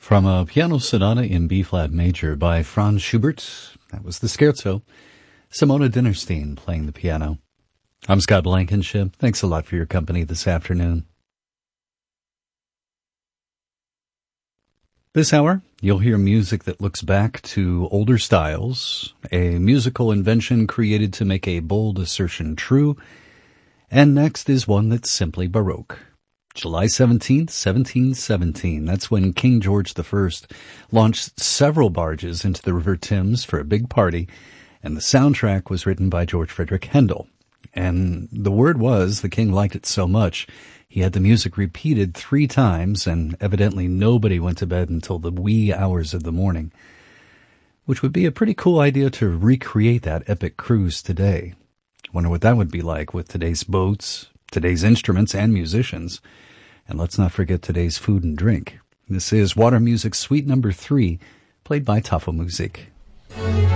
From a piano sonata in B-flat major by Franz Schubert, that was the Scherzo, Simona Dinnerstein playing the piano. I'm Scott Blankenship. Thanks a lot for your company this afternoon. This hour, you'll hear music that looks back to older styles, a musical invention created to make a bold assertion true, and next is one that's simply Baroque. July 17th, 1717, that's when King George I launched several barges into the River Thames for a big party, and the soundtrack was written by George Frederick Handel. And the word was the king liked it so much, he had the music repeated 3 times, and evidently nobody went to bed until the wee hours of the morning, which would be a pretty cool idea to recreate that epic cruise today. Wonder what that would be like with today's boats, today's instruments and musicians. And let's not forget today's food and drink. This is Water Music Suite number 3, played by Tafelmusik.